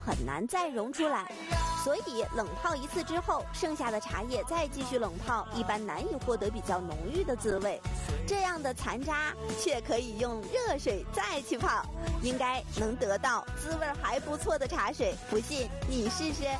很难再溶出来，所以冷泡一次之后，剩下的茶叶再继续冷泡，一般难以获得比较浓郁的滋味。这样的残渣却可以用热水再去泡，应该能得到滋味还不错的茶水。不信你试试。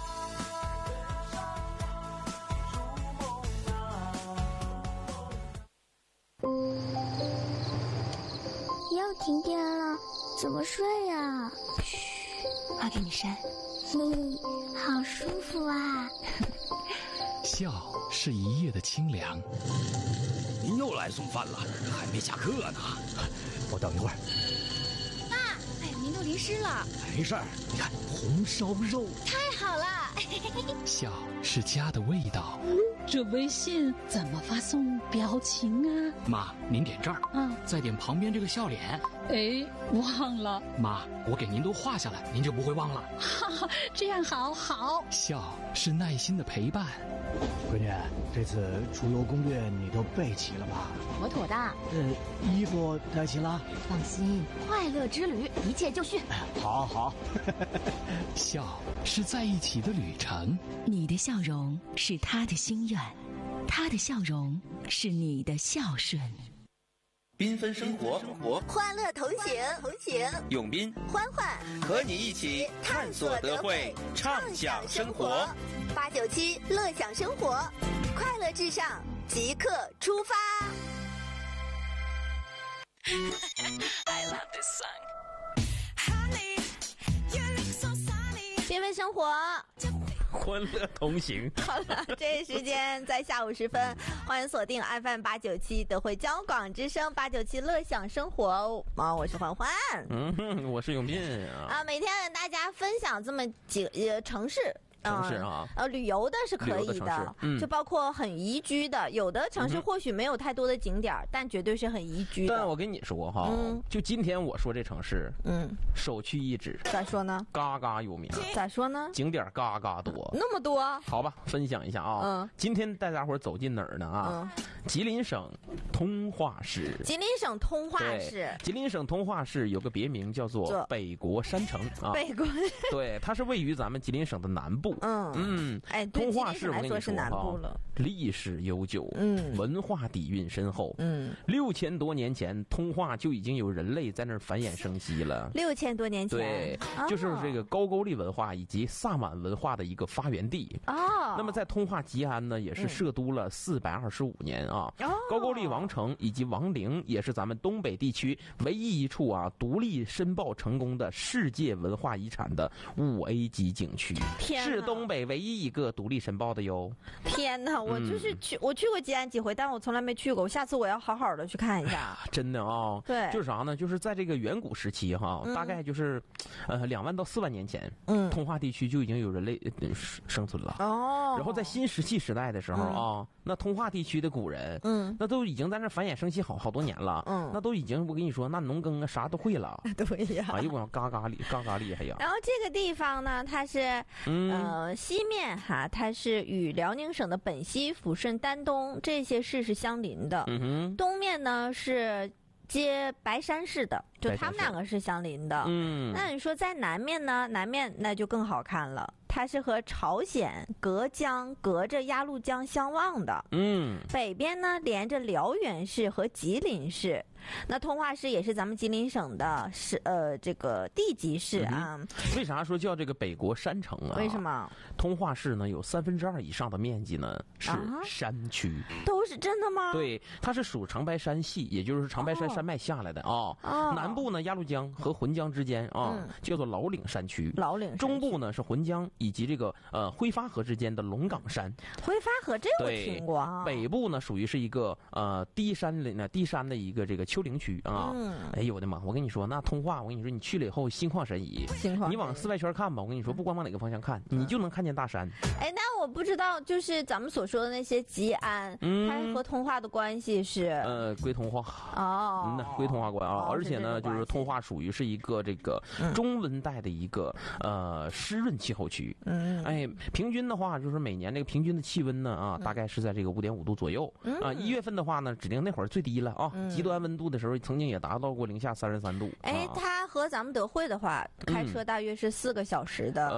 要停电了，怎么睡呀？ 嘘，妈给你扇。 好舒服啊！ 笑是一夜的清凉。 您又来送饭了，还没下课呢。我等一会儿。 爸，哎呀，您都淋湿了。 没事儿，你看红烧肉， 太好了。 笑是家的味道。 这微信怎么发送表情啊？ 妈，您点这儿啊， 再点旁边这个笑脸。 哎，忘了。 妈，我给您都画下来，您就不会忘了。 哈哈，这样好。 笑是耐心的陪伴。 闺女，这次出游攻略你都备齐了吧？ 妥妥的。 衣服带齐了？ 放心，快乐之旅一切就绪。 好。 笑是在一起的旅程。 你的笑容是他的心愿，他的笑容是你的孝顺。 缤纷生活， 欢乐同行， 永斌、 欢欢和你一起探索德惠，畅享生活。 897乐享生活，快乐至上，即刻出发。 I love this song。 缤纷生活， 欢乐同行。 好了，这时间在下午时分，欢迎锁定 FM897德惠交广之声897乐享生活。我是欢欢， 我是永斌啊。每天跟大家分享这么几个城市啊， 旅游的是可以的，就包括很宜居的，有的城市或许没有太多的景点，但绝对是很宜居的。 但我跟你说哈，就今天我说这城市，首屈一指。 咋说呢？ 嘎嘎有名。 咋说呢？ 景点嘎嘎多， 那么多。 好吧，分享一下啊。今天带大伙走进哪儿呢啊？吉林省通化市。 吉林省通化市。 吉林省通化市有个别名叫做北国山城啊。 北国。 对，它是位于咱们吉林省的南部。 哎， 通化市我跟你说是南部了， 历史悠久，文化底蕴深厚，6000多年前，通化就已经有人类在那儿繁衍生息了。 6000多年前， 对，就是这个高句丽文化以及萨满文化的一个发源地。那么在通化吉安呢，也是设都了425年啊。高句丽王城以及王陵也是咱们东北地区唯一一处啊独立申报成功的世界文化遗产的5A 级景区。是东北唯一一个独立申报的哟！ 天哪，我去过吉安几回，但我从来没去过。下次我要好好的去看一下。 真的啊， 对， 就是啥呢？就是在这个远古时期哈，大概就是2万到4万年前，通化地区就已经有人类生存了。然后在新石器时代的时候啊，那通化地区的古人，那都已经在那繁衍生息好多年了。那都已经我跟你说，那农耕啊啥都会了。 对呀。 哎呦我嘎嘎厉害呀！ 然后这个地方呢，它是西面哈，它是与辽宁省的本溪、抚顺、丹东这些市是相邻的。东面呢是接白山市的，就他们两个是相邻的。那你说在南面呢？南面那就更好看了。它是和朝鲜、隔江隔着鸭绿江相望的。北边呢连着辽源市和吉林市。那通化市也是咱们吉林省的这个地级市啊。 为啥说叫这个北国山城啊？ 为什么？ 通化市呢有2/3以上的面积呢是山区。 都是真的吗？ 对，它是属长白山系，也就是长白山山脉下来的啊。南部呢鸭绿江和浑江之间啊，叫做老岭山区。中部呢是浑江以及这个挥发河之间的龙岗山。 挥发河这我听过啊。 北部呢属于是一个低山的一个这个丘陵区啊。哎呦我的妈！我跟你说，那通化，我跟你说，你去了以后心旷神怡。你往四外圈看吧，我跟你说，不管往哪个方向看，你就能看见大山。 哎，那我不知道，就是咱们所说的那些吉安，它和通化的关系是归通化归通化关啊。而且呢，就是通化属于是一个这个中温带的一个湿润气候区。哎，平均的话，就是每年这个平均的气温呢大概是在这个5.5度左右啊。1月份的话呢，指定那会儿最低了啊，极端温度的时候曾经也达到过零下33度。 哎，它和咱们德惠的话，开车大约是4个小时的